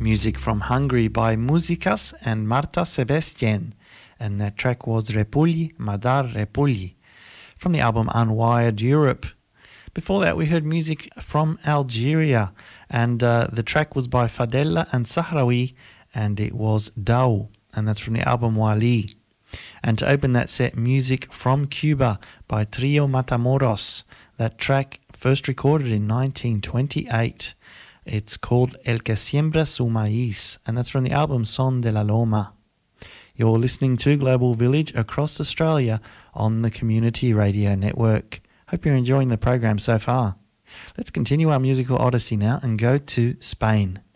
Music from Hungary by Musicas and Marta Sebastian, and that track was Repulli Madar Repulli from the album Unwired Europe. Before that we heard music from Algeria, and the track was by Fadella and Sahrawi, and it was Dao, and that's from the album Wali. And to open that set, music from Cuba by Trio Matamoros. That track first recorded in 1928. It's called El que siembra su maíz, and that's from the album Son de la Loma. You're listening to Global Village across Australia on the Community Radio Network. Hope you're enjoying the program so far. Let's continue our musical odyssey now and go to Spain.